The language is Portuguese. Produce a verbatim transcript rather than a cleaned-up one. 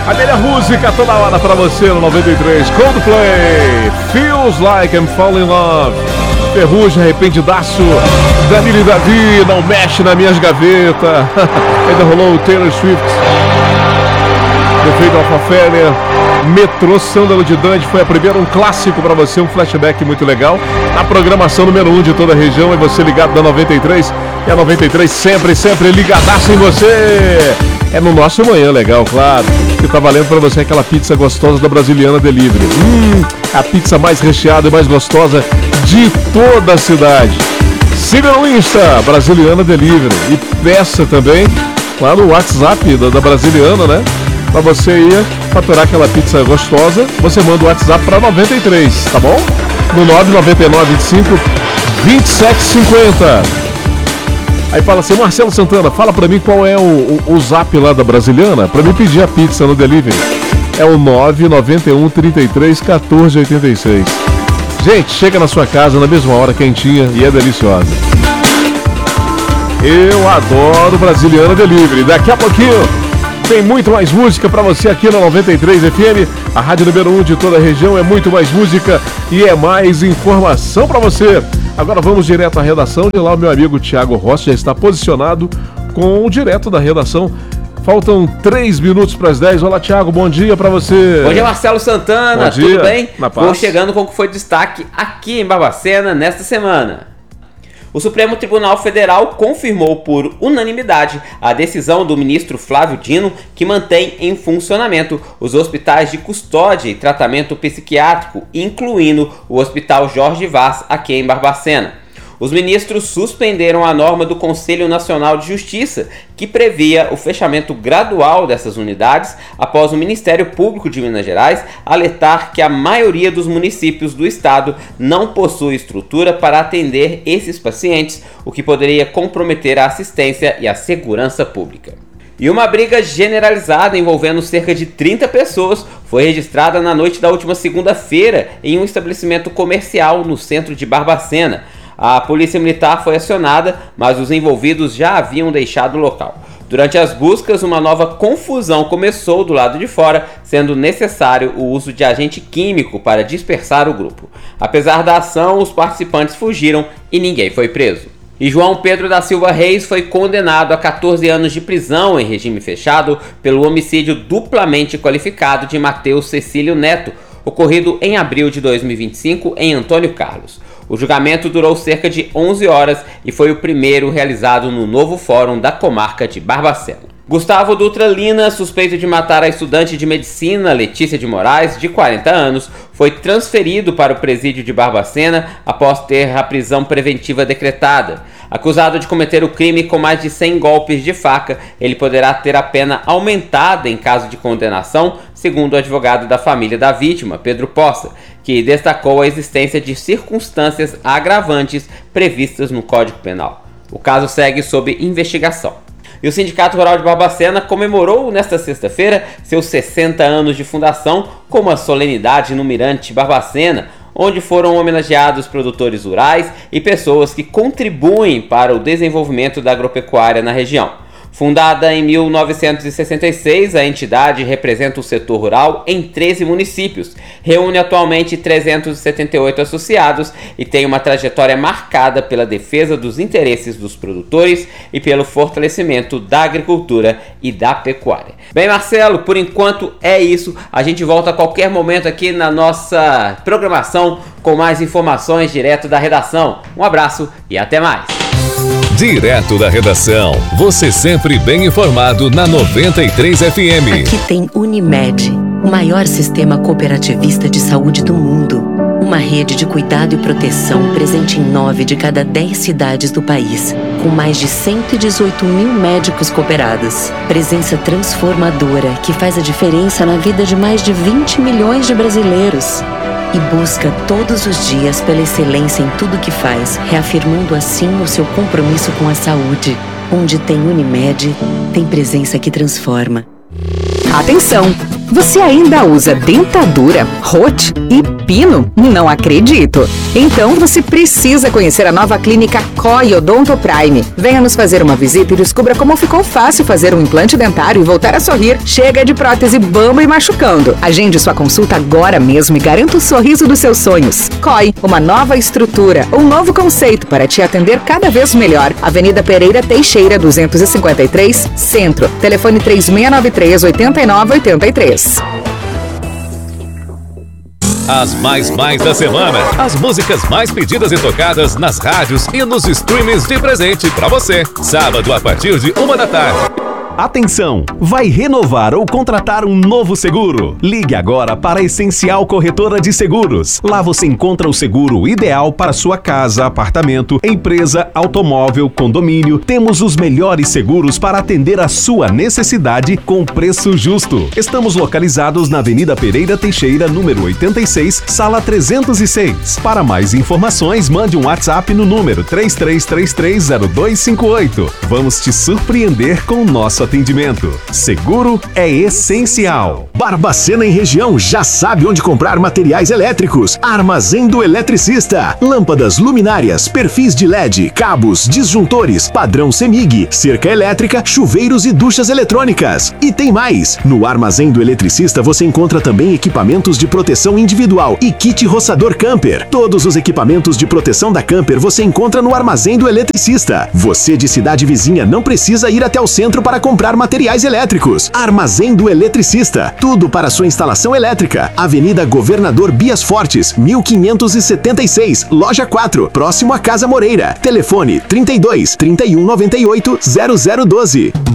A melhor música toda hora pra você no noventa e três. Coldplay, Feels Like I'm Falling in Love. Ferrugem, arrependidaço. Danilo e Davi, não mexe nas minhas gavetas. Ainda rolou o Taylor Swift, The Fate of Ophelia. Metrô Sândalo de Dante foi a primeira, um clássico pra você, um flashback muito legal. Na programação número um de toda a região, e você ligado da noventa e três. E a noventa e três sempre, sempre ligadaço em você. É no nosso Manhã Legal, claro, que tá valendo pra você aquela pizza gostosa da Brasiliana Delivery. Hum, a pizza mais recheada e mais gostosa de toda a cidade. Siga no Insta, Brasiliana Delivery. E peça também lá no WhatsApp da, da Brasiliana, né? Pra você ir faturar aquela pizza gostosa, você manda o WhatsApp pra noventa e três, tá bom? No nove nove nove vinte e cinco vinte e sete cinquenta. Aí fala assim, Marcelo Santana, fala pra mim qual é o, o, o zap lá da Brasiliana pra mim pedir a pizza no delivery. É o nove nove um, trinta e três, quatorze, oitenta e seis. Gente, chega na sua casa na mesma hora, quentinha, e é deliciosa. Eu adoro Brasiliana Delivery. Daqui a pouquinho tem muito mais música pra você aqui na noventa e três F M, a rádio número um de toda a região. É muito mais música e é mais informação pra você. Agora vamos direto à redação. De lá o meu amigo Thiago Rossi já está posicionado com o direto da redação. Faltam três minutos para as dez. Olá, Thiago, bom dia para você. Bom dia, Marcelo Santana, bom dia. Tudo bem? Na paz. Vou chegando com o que foi destaque aqui em Barbacena nesta semana. O Supremo Tribunal Federal confirmou por unanimidade a decisão do ministro Flávio Dino, que mantém em funcionamento os hospitais de custódia e tratamento psiquiátrico, incluindo o Hospital Jorge Vaz, aqui em Barbacena. Os ministros suspenderam a norma do Conselho Nacional de Justiça, que previa o fechamento gradual dessas unidades após o Ministério Público de Minas Gerais alertar que a maioria dos municípios do estado não possui estrutura para atender esses pacientes, o que poderia comprometer a assistência e a segurança pública. E uma briga generalizada envolvendo cerca de trinta pessoas foi registrada na noite da última segunda-feira em um estabelecimento comercial no centro de Barbacena. A polícia militar foi acionada, mas os envolvidos já haviam deixado o local. Durante as buscas, uma nova confusão começou do lado de fora, sendo necessário o uso de agente químico para dispersar o grupo. Apesar da ação, os participantes fugiram e ninguém foi preso. E João Pedro da Silva Reis foi condenado a quatorze anos de prisão em regime fechado pelo homicídio duplamente qualificado de Matheus Cecílio Neto, ocorrido em abril de dois mil e vinte e cinco em Antônio Carlos. O julgamento durou cerca de onze horas e foi o primeiro realizado no novo fórum da comarca de Barbacena. Gustavo Dutra Lina, suspeito de matar a estudante de medicina Letícia de Moraes, de quarenta anos, foi transferido para o presídio de Barbacena após ter a prisão preventiva decretada. Acusado de cometer o crime com mais de cem golpes de faca, ele poderá ter a pena aumentada em caso de condenação, segundo o advogado da família da vítima, Pedro Poça, que destacou a existência de circunstâncias agravantes previstas no Código Penal. O caso segue sob investigação. E o Sindicato Rural de Barbacena comemorou nesta sexta-feira seus sessenta anos de fundação com uma solenidade no Mirante Barbacena, onde foram homenageados produtores rurais e pessoas que contribuem para o desenvolvimento da agropecuária na região. Fundada em mil novecentos e sessenta e seis, a entidade representa o setor rural em treze municípios, reúne atualmente trezentos e setenta e oito associados e tem uma trajetória marcada pela defesa dos interesses dos produtores e pelo fortalecimento da agricultura e da pecuária. Bem, Marcelo, por enquanto é isso. A gente volta a qualquer momento aqui na nossa programação com mais informações direto da redação. Um abraço e até mais! Direto da redação, você sempre bem informado na noventa e três F M. Aqui tem Unimed, o maior sistema cooperativista de saúde do mundo. Uma rede de cuidado e proteção presente em nove de cada dez cidades do país, com mais de cento e dezoito mil médicos cooperados. Presença transformadora que faz a diferença na vida de mais de vinte milhões de brasileiros. E busca todos os dias pela excelência em tudo que faz, reafirmando assim o seu compromisso com a saúde. Onde tem Unimed, tem presença que transforma. Atenção! Você ainda usa dentadura, rote e pino? Não acredito! Então você precisa conhecer a nova clínica C O I Odonto Prime. Venha nos fazer uma visita e descubra como ficou fácil fazer um implante dentário e voltar a sorrir. Chega de prótese bamba e machucando. Agende sua consulta agora mesmo e garanta o sorriso dos seus sonhos. C O I, uma nova estrutura, um novo conceito para te atender cada vez melhor. Avenida Pereira Teixeira, duzentos e cinquenta e três, Centro. Telefone três seis nove três, oito nove oito três. As mais mais da semana. As músicas mais pedidas e tocadas nas rádios e nos streamings de presente pra você. Sábado a partir de uma da tarde. Atenção! Vai renovar ou contratar um novo seguro? Ligue agora para a Essencial Corretora de Seguros. Lá você encontra o seguro ideal para sua casa, apartamento, empresa, automóvel, condomínio. Temos os melhores seguros para atender a sua necessidade com preço justo. Estamos localizados na Avenida Pereira Teixeira, número oitenta e seis, sala trezentos e seis. Para mais informações, mande um WhatsApp no número três três três três zero dois cinco oito. Vamos te surpreender com o nosso atendimento. Seguro é essencial. Barbacena em região já sabe onde comprar materiais elétricos. Armazém do Eletricista. Lâmpadas, luminárias, perfis de L E D, cabos, disjuntores, padrão CEMIG, cerca elétrica, chuveiros e duchas eletrônicas. E tem mais! No Armazém do Eletricista você encontra também equipamentos de proteção individual e kit roçador camper. Todos os equipamentos de proteção da camper você encontra no Armazém do Eletricista. Você de cidade vizinha não precisa ir até o centro para comprar materiais elétricos. Armazém do Eletricista. Tudo para sua instalação elétrica. Avenida Governador Bias Fortes, mil quinhentos e setenta e seis, loja quatro, próximo à Casa Moreira. Telefone trinta e dois, trinta e um, noventa e oito, zero zero doze.